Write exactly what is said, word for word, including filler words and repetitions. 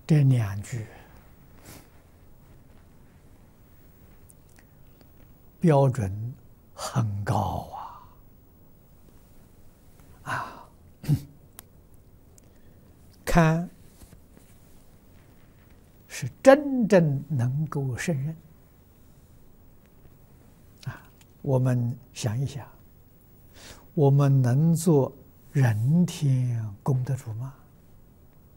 这两句标准很高啊！啊，堪是真正能够胜任啊！我们想一想，我们能做人天功德主吗？